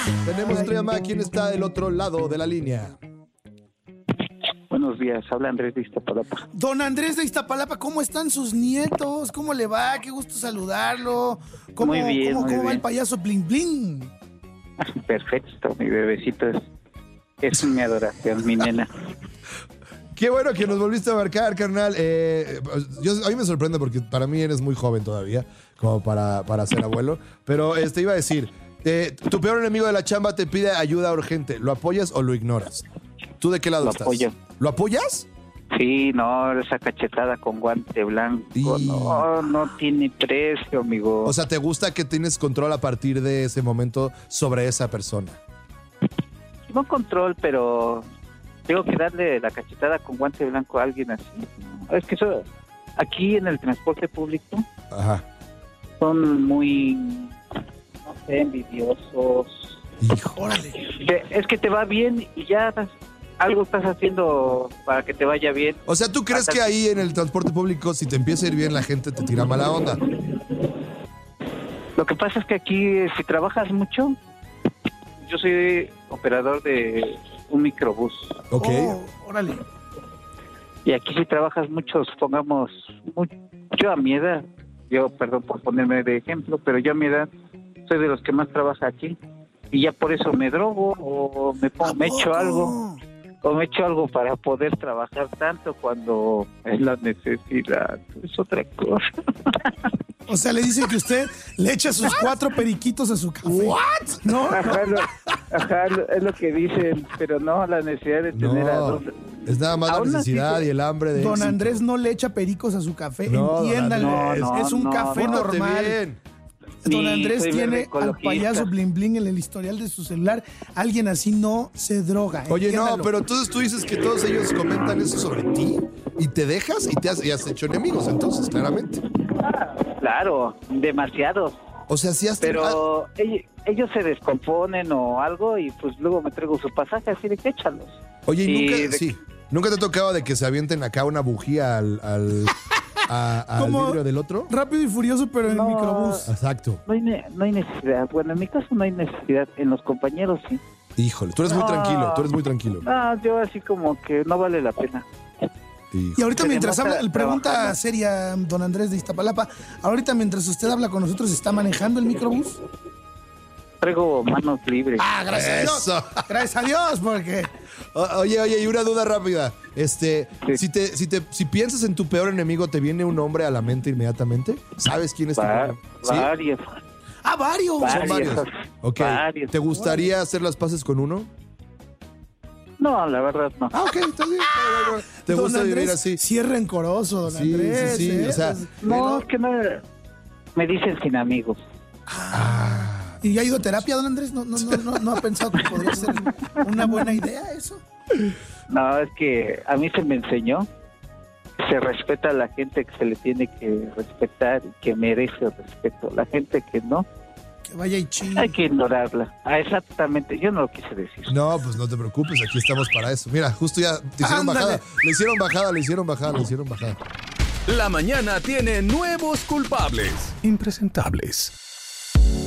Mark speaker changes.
Speaker 1: Tenemos otra llamada. ¿Quién está del otro lado de la línea?
Speaker 2: Buenos días, habla Andrés de Iztapalapa.
Speaker 3: Don Andrés de Iztapalapa, ¿cómo están sus nietos? ¿Cómo le va? Qué gusto saludarlo. ¿Cómo,
Speaker 2: Muy bien, muy
Speaker 3: ¿cómo va
Speaker 2: bien.
Speaker 3: el payaso Bling Bling?
Speaker 2: Perfecto, mi bebecito es mi adoración, mi nena.
Speaker 1: Qué bueno que nos volviste a marcar, carnal. A mí me sorprende porque para mí eres muy joven todavía, como para ser abuelo. Pero iba a decir, tu peor enemigo de la chamba te pide ayuda urgente. ¿Lo apoyas o lo ignoras? ¿Tú de qué lado
Speaker 2: Lo
Speaker 1: estás?
Speaker 2: apoyo.
Speaker 1: ¿Lo apoyas?
Speaker 2: Sí, no, esa cachetada con guante blanco, no tiene precio, amigo.
Speaker 1: O sea, ¿te gusta que tienes control a partir de ese momento sobre esa persona?
Speaker 2: No control, pero tengo que darle la cachetada con guante blanco a alguien así. Es que eso, aquí en el transporte público,
Speaker 1: Ajá.
Speaker 2: son muy, no sé, envidiosos.
Speaker 1: Hijo.
Speaker 3: Órale.
Speaker 2: Es que te va bien y ya algo estás haciendo para que te vaya bien.
Speaker 1: O sea, ¿tú crees que ahí en el transporte público, si te empieza a ir bien, la gente te tira mala onda?
Speaker 2: Lo que pasa es que aquí, si trabajas mucho, yo soy operador de un microbús.
Speaker 1: Ok.
Speaker 3: Oh, órale.
Speaker 2: Y aquí si trabajas mucho, supongamos, yo a mi edad, perdón por ponerme de ejemplo, pero yo a mi edad soy de los que más trabaja aquí. Y ya por eso me drogo o me echo algo. O me echo algo para poder trabajar tanto cuando es la necesidad. Es otra cosa.
Speaker 3: O sea, le dicen que usted le echa sus 4 periquitos a su café.
Speaker 1: ¿What?
Speaker 3: No,
Speaker 2: Ajá, es lo que dicen, pero no la necesidad de tener a dos.
Speaker 1: Es nada más la
Speaker 2: Aún así
Speaker 1: necesidad
Speaker 2: que-
Speaker 1: y el hambre de
Speaker 3: Don
Speaker 1: éxito.
Speaker 3: Andrés no le echa pericos a su café.
Speaker 1: No, don
Speaker 3: Entiéndalo.
Speaker 1: Andrés.
Speaker 3: Es un café
Speaker 1: Pórtate
Speaker 3: normal.
Speaker 1: bien.
Speaker 3: Don
Speaker 2: Sí,
Speaker 3: Andrés
Speaker 2: soy
Speaker 3: tiene
Speaker 2: verde
Speaker 3: al
Speaker 2: ecologista.
Speaker 3: payaso Bling Bling en el historial de su celular. Alguien así no se droga.
Speaker 1: Oye,
Speaker 3: entiéndalo.
Speaker 1: no, pero entonces tú dices que todos ellos comentan eso sobre ti y te dejas y has hecho enemigos, entonces, claramente.
Speaker 2: Claro, demasiados.
Speaker 1: O sea, sí has
Speaker 2: Pero ellos se descomponen o algo y pues luego me traigo su pasaje así de que échalos.
Speaker 1: Oye, y
Speaker 2: Y
Speaker 1: nunca, ¿nunca te ha tocado de que se avienten acá una bujía al
Speaker 3: Como
Speaker 1: vidrio del otro?
Speaker 3: Rápido y Furioso, pero en
Speaker 2: No.
Speaker 3: microbús.
Speaker 1: Exacto.
Speaker 2: No hay necesidad. Bueno, en mi caso no hay necesidad. En los compañeros sí.
Speaker 1: Híjole, tú eres muy
Speaker 2: No.
Speaker 1: tranquilo, tú eres muy tranquilo.
Speaker 2: No, yo así como que no vale la pena.
Speaker 3: Y ahorita
Speaker 2: Se
Speaker 3: mientras
Speaker 2: demuestra
Speaker 3: habla, pregunta
Speaker 2: trabajando.
Speaker 3: seria, don Andrés de Iztapalapa, ahorita mientras usted habla con nosotros, ¿está manejando el microbús?
Speaker 2: Traigo manos libres.
Speaker 3: Ah, gracias a Dios.
Speaker 1: Eso.
Speaker 3: Gracias a Dios, porque...
Speaker 1: Oye, y una duda rápida.
Speaker 2: Sí.
Speaker 1: Si piensas en tu peor enemigo, ¿te viene un nombre a la mente inmediatamente? ¿Sabes quién es tu peor? ¿Sí?
Speaker 2: Varios.
Speaker 3: ¡Ah, varios!
Speaker 1: Son varios. Ok.
Speaker 2: Varios.
Speaker 1: ¿Te gustaría hacer las paces con uno?
Speaker 2: No, la verdad no.
Speaker 1: Ah, ok, está bien. ¿Te
Speaker 3: Don
Speaker 1: gusta
Speaker 3: Andrés
Speaker 1: vivir así?
Speaker 3: sí es rencoroso, don
Speaker 1: Sí,
Speaker 3: Andrés.
Speaker 1: sí, sí,
Speaker 3: ¿eh?
Speaker 1: o sea,
Speaker 3: Pues,
Speaker 2: No, es que no. Me dicen sin amigos.
Speaker 3: ¿y ya ha ido a terapia, don Andrés? ¿No ha pensado que podría ser una buena idea eso?
Speaker 2: No, es que a mí se me enseñó. Se respeta a la gente que se le tiene que respetar y que merece el respeto. La gente que no,
Speaker 3: Que vaya y chingue.
Speaker 2: hay que ignorarla. Ah, exactamente, yo no lo quise decir.
Speaker 1: No, pues no te preocupes, aquí estamos para eso. Mira, justo ya te hicieron
Speaker 3: Ándale.
Speaker 1: bajada. Le hicieron bajada.
Speaker 4: La mañana tiene nuevos culpables. Impresentables.